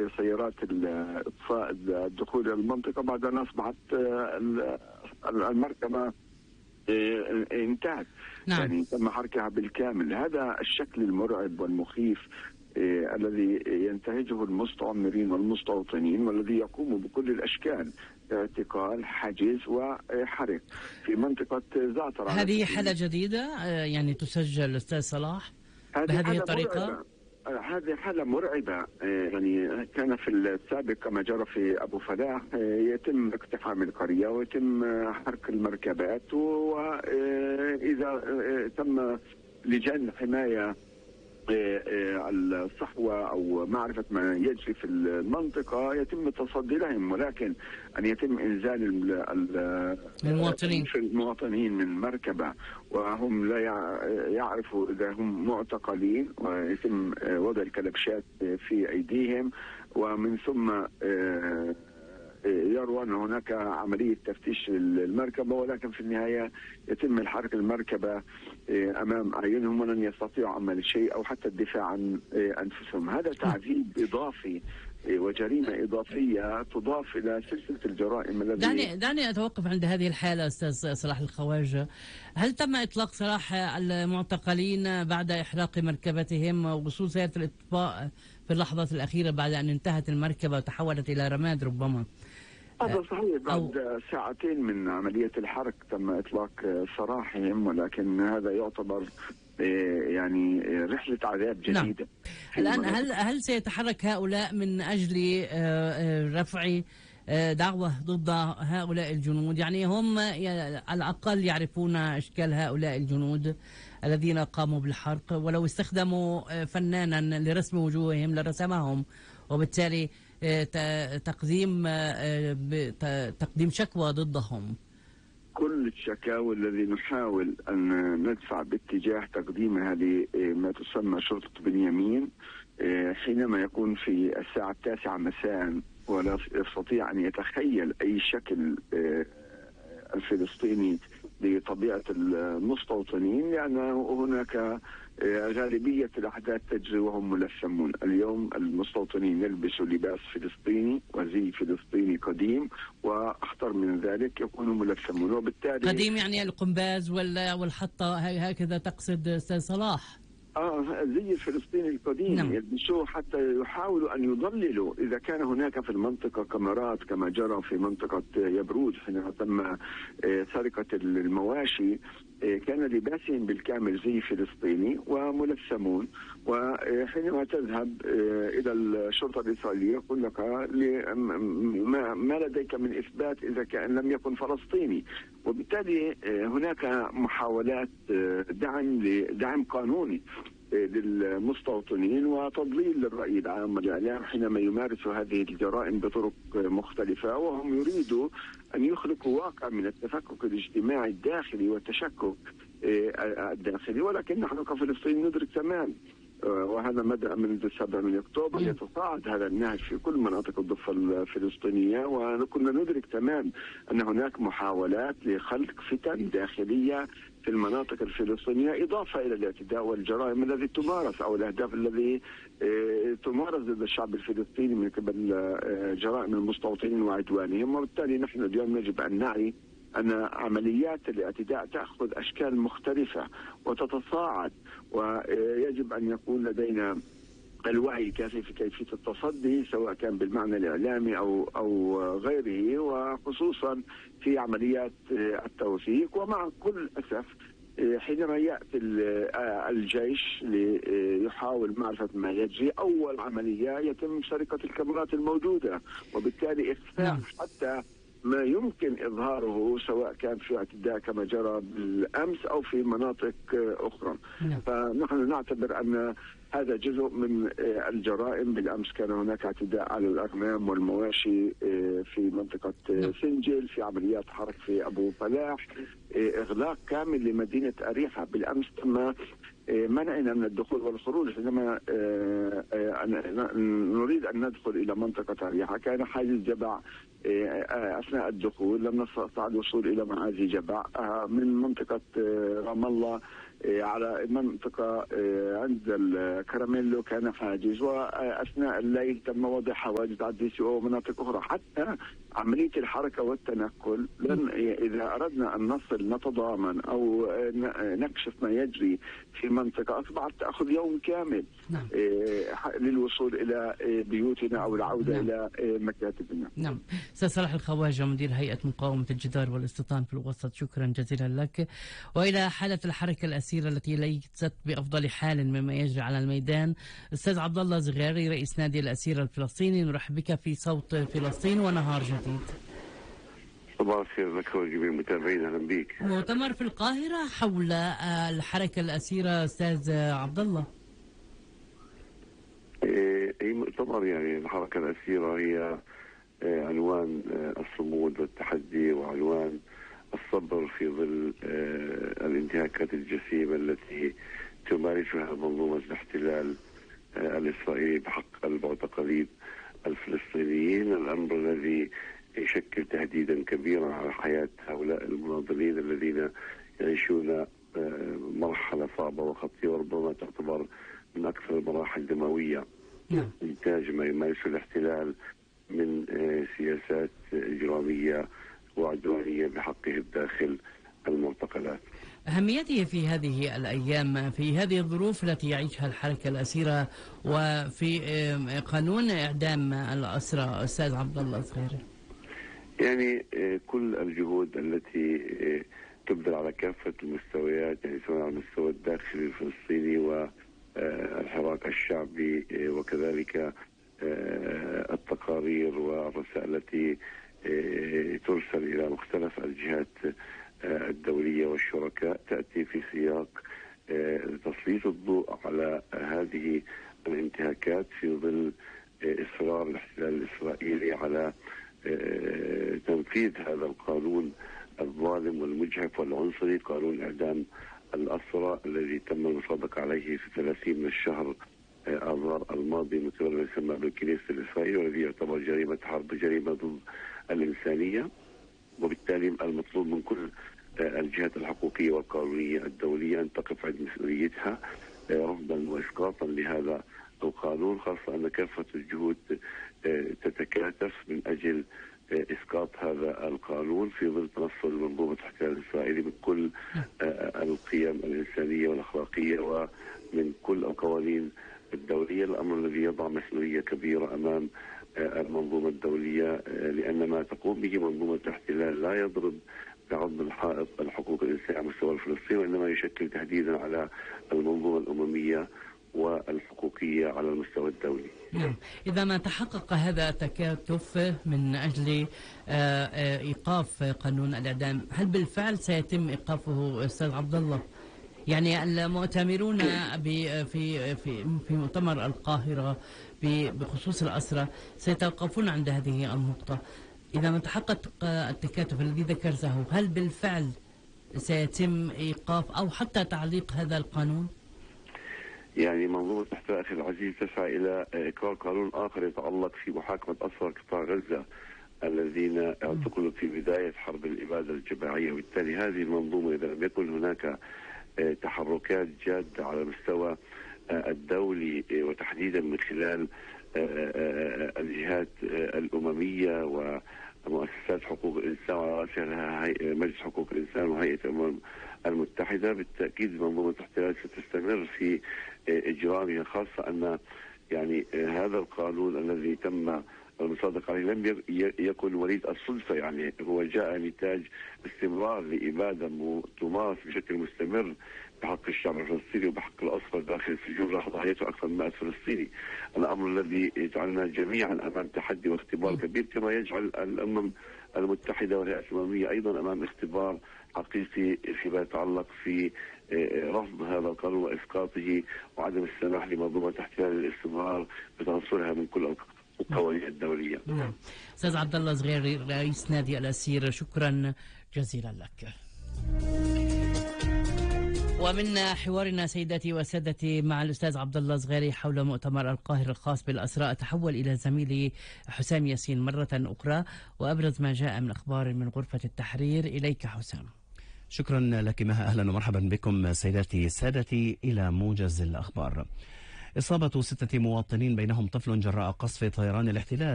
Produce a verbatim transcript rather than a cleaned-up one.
لسيارات الإطفاء الدخول إلى المنطقة بعد أن أصبحت المركبة انتهت. نعم. يعني تم حركها بالكامل. هذا الشكل المرعب والمخيف إيه الذي ينتهجه المستعمرين والمستوطنين، والذي يقوم بكل الأشكال: اعتقال، حجز، وحرق في منطقة زعتر. هذه حالة جديدة يعني تسجل أستاذ صلاح بهذه الطريقة؟ هذه حالة مرعبة. يعني كان في السابق كما جرى في أبو فلاح يتم اقتحام القرية ويتم حرق المركبات، وإذا تم لجان الحماية الصحوة أو معرفة ما يجري في المنطقة يتم التصدي لهم، ولكن أن يتم إنزال المواطنين المواطنين من مركبة وهم لا يعرفوا إذا هم معتقلين، ويتم وضع الكلبشات في أيديهم، ومن ثم يروى أن هناك عملية تفتيش المركبة، ولكن في النهاية يتم الحرق المركبة أمام أعينهم ولن يستطيعوا عمل شيء أو حتى الدفاع عن أنفسهم. هذا تعذيب إضافي وجريمة إضافية تضاف إلى سلسلة الجرائم التي دعني دعني أتوقف عند هذه الحالة أستاذ صلاح الخواجة. هل تم إطلاق سراح المعتقلين بعد إحراق مركبتهم ووصول سيارة الإطفاء في اللحظات الأخيرة بعد أن انتهت المركبة وتحولت إلى رماد ربما؟ هذا صحيح. بعد ساعتين من عملية الحرق تم إطلاق سراحهم، ولكن هذا يعتبر يعني رحلة عذاب جديدة. نعم. الآن هل هل سيتحرك هؤلاء من أجل رفع دعوة ضد هؤلاء الجنود؟ يعني هم على الأقل يعرفون أشكال هؤلاء الجنود الذين قاموا بالحرق، ولو استخدموا فنانا لرسم وجوههم لرسمهم، وبالتالي تقديم تقديم شكوى ضدهم. كل الشكاوى الذي نحاول أن ندفع باتجاه تقديمها لما تسمى شرطة بنيامين حينما يكون في الساعة التاسعة مساء ولا يستطيع أن يتخيل أي شكل الفلسطيني لطبيعة المستوطنين، لأن هناك غالبية الأحداث تجري وهم ملثمون. اليوم المستوطنين يلبسوا لباس فلسطيني وزي فلسطيني قديم، وأخطر من ذلك يكونوا ملثمون، وبالتالي قديم يعني القنباز والحطة هكذا تقصد أستاذ صلاح؟ اه زي الفلسطيني القديم. نعم. يلبسوه حتى يحاولوا ان يضللوا اذا كان هناك في المنطقه كاميرات كما جرى في منطقه يبروج حينما تم سرقه المواشي. كان لباسهم بالكامل زي فلسطيني وملثمون، وحينما تذهب الى الشرطه الاسرائيليه يقول لك ما لديك من اثبات اذا كان لم يكن فلسطيني. وبالتالي هناك محاولات دعم لدعم قانوني للمستوطنين وتضليل للرأي العام والإعلام حينما يمارسوا هذه الجرائم بطرق مختلفة، وهم يريدوا أن يخلقوا واقع من التفكك الاجتماعي الداخلي والتشكك الداخلي. ولكن نحن كفلسطين ندرك تماما، وهذا بدأ منذ السابع من أكتوبر، يتصاعد هذا النهج في كل مناطق الضفة الفلسطينية، وكنا ندرك تماما أن هناك محاولات لخلق فتن داخلية في المناطق الفلسطينية، إضافة إلى الاعتداء والجرائم التي تمارس أو الأهداف الذي تمارس ضد الشعب الفلسطيني من قبل جرائم المستوطنين وعدوانهم. وبالتالي نحن اليوم يجب أن نعي أن عمليات الاعتداء تأخذ أشكال مختلفة وتتصاعد، ويجب أن يكون لدينا الوعي الكافي في كيفية التصدي سواء كان بالمعنى الإعلامي أو أو غيره، وخصوصا في عمليات التوثيق. ومع كل أسف حينما يأتي الجيش ليحاول معرفة ما يجري، أول عملية يتم سرقة الكاميرات الموجودة، وبالتالي إخفاء حتى ما يمكن إظهاره سواء كان في اعتداء كما جرى بالأمس أو في مناطق أخرى. فنحن نعتبر أن هذا جزء من الجرائم. بالأمس كان هناك اعتداء على الأغنام والمواشي في منطقة سنجل، في عمليات حرق في أبو فلاح، إغلاق كامل لمدينة أريحة. بالأمس تم منعنا من الدخول والخروج حينما نريد أن ندخل إلى منطقة أريحة. كان حاجز جبع أثناء الدخول، لم نستطع الوصول إلى معازي جبع. من منطقة رام الله على منطقة عند الكراميلو كان حاجز، وأثناء الليل تم وضع حواجز على الدي سي او ومناطق أخرى. حتى عملية الحركة والتنقل لن إذا أردنا أن نصل نتضامن أو نكشف ما يجري في منطقة أصبحت تأخذ يوم كامل نعم. للوصول إلى بيوتنا أو العودة نعم. إلى مكاتبنا. نعم. أستاذ صلاح الخواجة مدير هيئة مقاومة الجدار والاستيطان في الوسط، شكرا جزيلا لك. وإلى حالة الحركة الأسيرة التي ليست بأفضل حال مما يجري على الميدان، أستاذ عبد الله زغيري رئيس نادي الأسير الفلسطيني، نرحب بك في صوت فلسطين ونهار جديد. صباح الخير لك ولجميع المتابعين، اهلا بك. مؤتمر في القاهرة حول الحركة الأسيرة أستاذ عبد الله. اي مؤتمر يعني الحركة الأسيرة هي عنوان الصمود والتحدي وعنوان الصبر في ظل الانتهاكات الجسيمة التي تمارسها منظومة الاحتلال الإسرائيلي بحق المعتقلين الفلسطينيين، الأمر الذي يشكل تهديدا كبيرا على حياة هؤلاء المناضلين الذين يعيشون مرحلة صعبة وخطيرة وربما تعتبر من أكثر المراحل دموية إنتاج ما يمارسه الاحتلال من سياسات إجرامية وعدوانية بحقهم داخل المعتقلات. أهميته في هذه الأيام في هذه الظروف التي يعيشها الحركة الأسيرة وفي قانون إعدام الأسرى أستاذ عبد الله زغيري. يعني كل الجهود التي تبذل على كافة المستويات، يعني سواء على المستوى الداخلي الفلسطيني والحراك الشعبي وكذلك التقارير والرسائل التي ترسل إلى مختلف الجهات الدولية والشركاء تأتي في سياق تسليط الضوء على هذه الانتهاكات في ظل إصرار الاحتلال الإسرائيلي على تنفيذ هذا القانون الظالم والمجحف والعنصري، قانون إعدام الأسرى الذي تم المصادقة عليه في ثلاثين من الشهر آذار الماضي من قبل ما يسمى بالكنيسة الإسرائيلي، والذي يعتبر جريمة حرب، جريمة ضد الإنسانية. وبالتالي المطلوب من كل الجهات الحقوقية والقانونية الدولية أن تقف عند مسؤوليتها رفضا وإسقاطا لهذا القانون، خاصة أن كافة الجهود تتكاتف من أجل إسقاط هذا القانون في ظل تنصل منظومة الاحتلال الإسرائيلي من كل القيم الإنسانية والأخلاقية ومن كل القوانين الدولية، الأمر الذي يضع مسؤولية كبيرة أمام المنظومة الدولية، لأن ما تقوم به منظومة الاحتلال لا يضرب بعض الحائط الحقوق الإنسانية على مستوى الفلسطيني، وإنما يشكل تهديدا على المنظومة الأممية والحقوقية على المستوى الدولي. نعم. إذا ما تحقق هذا التكاتف من أجل إيقاف قانون الإعدام، هل بالفعل سيتم إيقافه أستاذ عبد الله؟ يعني المؤتمرون في في في في مؤتمر القاهرة بخصوص الأسرى سيتوقفون عند هذه النقطة. إذا ما تحقق التكاتف الذي ذكرته، هل بالفعل سيتم إيقاف أو حتى تعليق هذا القانون؟ يعني منظومة الاحتلال أخي العزيز تسعى إلى إقرار قانون آخر يتعلق في محاكمة أسرى قطاع غزة الذين اعتقلوا في بداية حرب الإبادة الجماعية، وبالتالي هذه المنظومة إذا لم يكن هناك تحركات جادة على المستوى الدولي وتحديدا من خلال الجهات الأممية ومؤسسات حقوق الإنسان وعلى رأسها مجلس حقوق الإنسان وهيئة الأمم المتحدة، بالتأكيد منظومة الاحتلال ستستمر في إجرامها، خاصة أن يعني هذا القانون الذي تم المصادقة عليه لم يكن وليد الصدفة، يعني هو جاء نتاج استمرار لإبادة تمارس بشكل مستمر بحق الشعب الفلسطيني وبحق الأسرى داخل السجون راح ضحيته أكثر من مئة فلسطيني، الأمر الذي يجعلنا جميعا أمام تحدي واختبار كبير، كما يجعل الأمم المتحدة والهيئة الأممية أيضا أمام اختبار حقيقي فيما يتعلق في رفض هذا القانون وإسقاطه وعدم السماح لمنظومة الاحتلال للاستمرار بتنصلها من كل القوانين الدولية. نعم. أستاذ عبد الله زغيري رئيس نادي الأسير، شكرا جزيلا لك. ومن حوارنا سيداتي وسادتي مع الأستاذ عبد الله زغيري حول مؤتمر القاهرة الخاص بالأسرى، أتحول إلى زميلي حسام ياسين مرة أخرى وأبرز ما جاء من أخبار من غرفة التحرير. إليك حسام. شكرا لك مها، أهلا ومرحبا بكم سيداتي سادتي إلى موجز الأخبار. إصابة ستة مواطنين بينهم طفل جراء قصف طيران الاحتلال